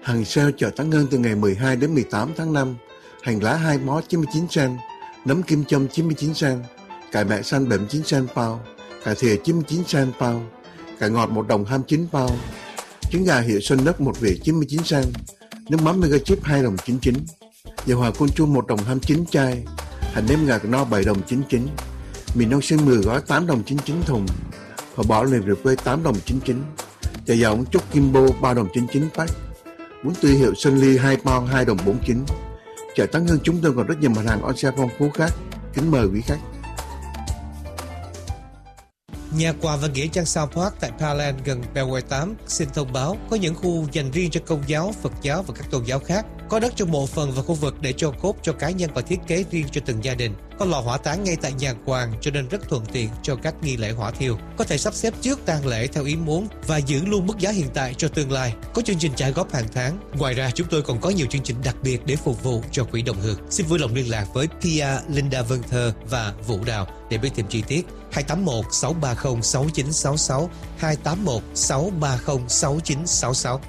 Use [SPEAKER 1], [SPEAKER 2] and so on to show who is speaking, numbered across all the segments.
[SPEAKER 1] Hàng sale chợ Tán Ngân từ ngày 12 đến 18 tháng 5. Hành lá 2 mó 99 cent, nấm kim châm 99 cent, cải mẹ xanh 79 cent pound, cải thìa 99 cent pound, cải ngọt 1 đồng 29 pound, trứng gà hiệu Xuân Đất 1 vỉ 99 cent, nước mắm mega chip 2 đồng 99, dầu hỏa côn chua 1 đồng 29 chai, hành nêm gà no 7 đồng 99, mì nâu xương 10 gói 8 đồng 99 thùng, phở bò liềm rượu quê 8 đồng 99, chả dầu ống trúc Kimbo 3 đồng 99 pack, bún tươi hiệu Sơn Ly 2 pound 2 đồng 49. Chợ Tán Ngân chúng tôi còn rất nhiều mặt hàng on sale phong phú khác. Kính mời quý khách.
[SPEAKER 2] Nhà quà và nghĩa trang South Park tại Parkland gần Beltway 8 xin thông báo có những khu dành riêng cho Công giáo, Phật giáo và các tôn giáo khác. Có đất cho mộ phần và khu vực để cho cốt cho cá nhân và thiết kế riêng cho từng gia đình. Có lò hỏa táng ngay tại nhà quàng cho nên rất thuận tiện cho các nghi lễ hỏa thiêu. Có thể sắp xếp trước tang lễ theo ý muốn và giữ luôn mức giá hiện tại cho tương lai. Có chương trình trả góp hàng tháng. Ngoài ra chúng tôi còn có nhiều chương trình đặc biệt để phục vụ cho quỹ đồng hương. Xin vui lòng liên lạc với Pia, Linda Vân Thơ và Vũ Đào để biết thêm chi tiết. 281 630 6966 281 630 6966.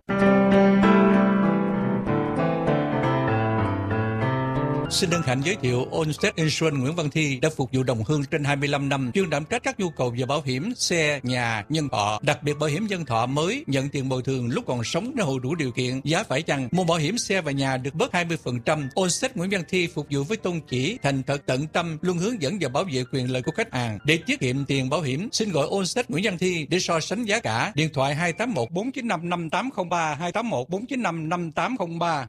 [SPEAKER 3] Xin hân hạnh giới thiệu Allstate Insurance Nguyễn Văn Thi đã phục vụ đồng hương trên 25 năm, chuyên đảm trách các nhu cầu về bảo hiểm xe, nhà, nhân thọ, đặc biệt bảo hiểm nhân thọ mới nhận tiền bồi thường lúc còn sống nếu hộ đủ điều kiện, giá phải chăng. Mua bảo hiểm xe và nhà được bớt 20%. Allstate Nguyễn Văn Thi phục vụ với tôn chỉ thành thật tận tâm, luôn hướng dẫn và bảo vệ quyền lợi của khách hàng. Để tiết kiệm tiền bảo hiểm, xin gọi Allstate Nguyễn Văn Thi để so sánh giá cả. Điện thoại 281 495 5803 281 495 5803.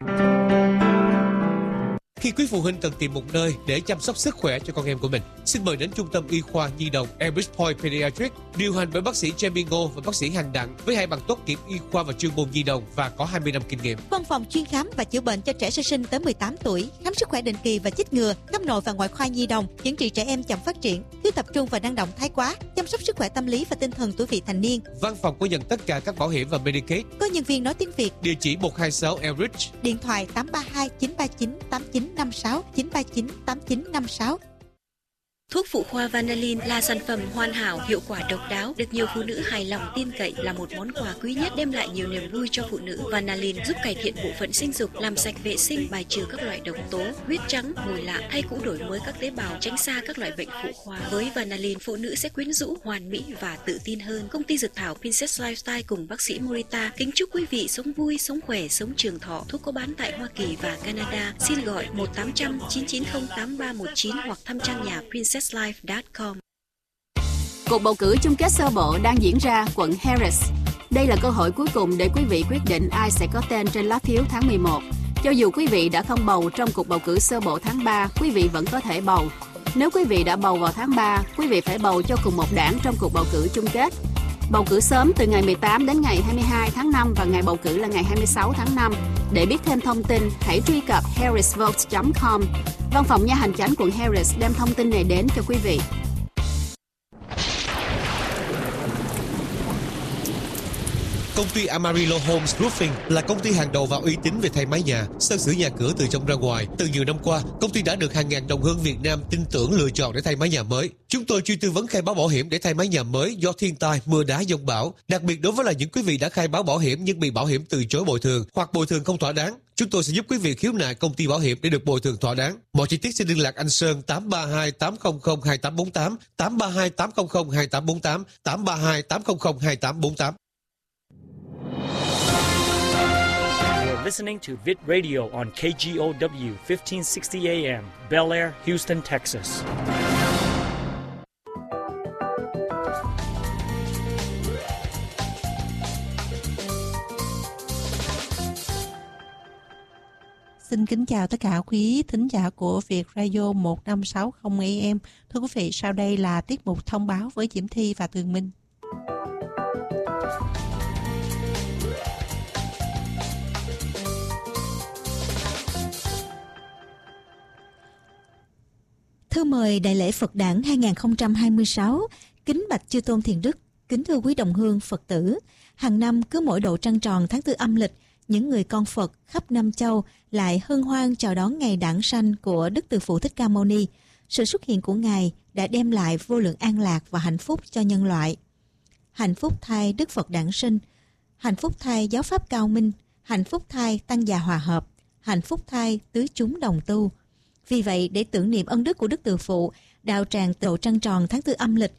[SPEAKER 2] Khi quý phụ huynh cần tìm một nơi để chăm sóc sức khỏe cho con em của mình, xin mời đến Trung tâm Y khoa Nhi đồng Elbridge Point Pediatric, điều hành bởi bác sĩ Jamie Ngô và bác sĩ Hằng Đặng với 2 bằng tốt nghiệp y khoa và chuyên môn nhi đồng và có 20 năm kinh nghiệm.
[SPEAKER 4] Văn phòng chuyên khám và chữa bệnh cho trẻ sơ sinh tới 18 tuổi, khám sức khỏe định kỳ và chích ngừa, khám nội và ngoại khoa nhi đồng, chữa trị trẻ em chậm phát triển, thiếu tập trung và năng động thái quá, chăm sóc sức khỏe tâm lý và tinh thần tuổi vị thành niên.
[SPEAKER 2] Văn phòng có nhận tất cả các bảo hiểm và Medicaid.
[SPEAKER 4] Có nhân viên nói tiếng Việt.
[SPEAKER 2] Địa chỉ 126 Elbridge.
[SPEAKER 4] Điện thoại 832 939 8956 939 8956.
[SPEAKER 5] Thuốc phụ khoa Vanalin là sản phẩm hoàn hảo, hiệu quả độc đáo, được nhiều phụ nữ hài lòng tin cậy, là một món quà quý nhất đem lại nhiều niềm vui cho phụ nữ. Vanalin giúp cải thiện bộ phận sinh dục, làm sạch vệ sinh, bài trừ các loại độc tố, huyết trắng, mùi lạ hay cũng đổi mới các tế bào, tránh xa các loại bệnh phụ khoa. Với Vanalin, phụ nữ sẽ quyến rũ, hoàn mỹ và tự tin hơn. Công ty dược thảo Princess Lifestyle cùng bác sĩ Morita kính chúc quý vị sống vui, sống khỏe, sống trường thọ. Thuốc có bán tại Hoa Kỳ và Canada. Xin gọi 1-800-990-8319 hoặc thăm trang nhà princesslife.com.
[SPEAKER 6] Cuộc bầu cử chung kết sơ bộ đang diễn ra quận Harris. Đây là cơ hội cuối cùng để quý vị quyết định ai sẽ có tên trên lá phiếu tháng 11. Cho dù quý vị đã không bầu trong cuộc bầu cử sơ bộ tháng 3, quý vị vẫn có thể bầu. Nếu quý vị đã bầu vào tháng 3, quý vị phải bầu cho cùng một đảng trong cuộc bầu cử chung kết. Bầu cử sớm từ ngày 18 đến ngày 22 tháng 5 và ngày bầu cử là ngày 26 tháng 5. Để biết thêm thông tin, hãy truy cập harrisvotes.com. Văn phòng nha hành chánh quận Harris đem thông tin này đến cho quý vị.
[SPEAKER 2] Công ty Amarillo Homes Roofing là công ty hàng đầu và uy tín về thay mái nhà, sơn sửa nhà cửa từ trong ra ngoài. Từ nhiều năm qua, công ty đã được hàng ngàn đồng hương Việt Nam tin tưởng lựa chọn để thay mái nhà mới. Chúng tôi chuyên tư vấn khai báo bảo hiểm để thay mái nhà mới do thiên tai, mưa đá, dông bão. Đặc biệt đối với là những quý vị đã khai báo bảo hiểm nhưng bị bảo hiểm từ chối bồi thường hoặc bồi thường không thỏa đáng, chúng tôi sẽ giúp quý vị khiếu nại công ty bảo hiểm để được bồi thường thỏa đáng. Mọi chi tiết xin liên lạc anh Sơn 832 800 2848, 832 800 2848, 832 800 2848.
[SPEAKER 7] Listening to Vid Radio on KGOW 1560 AM, Bel Air, Houston, Texas.
[SPEAKER 8] Xin kính chào tất cả quý thính giả của Việt Radio 1560 AM. Thưa quý vị, sau đây là tiết mục thông báo với Diễm Thi và Tường Minh.
[SPEAKER 4] Thư mời Đại lễ Phật đản 2026, kính bạch Chư Tôn Thiền Đức, kính thưa quý đồng hương Phật tử. Hàng năm cứ mỗi độ trăng tròn tháng 4 âm lịch, những người con Phật khắp Nam Châu lại hân hoan chào đón ngày đản sanh của Đức Từ Phụ Thích Ca Mâu Ni. Sự xuất hiện của Ngài đã đem lại vô lượng an lạc và hạnh phúc cho nhân loại. Hạnh phúc thay Đức Phật đản sinh, hạnh phúc thay giáo pháp cao minh, hạnh phúc thai tăng già hòa hợp, hạnh phúc thai tứ chúng đồng tu. Vì vậy, để tưởng niệm ân đức của Đức Từ Phụ, đạo tràng độ trăng tròn tháng 4 âm lịch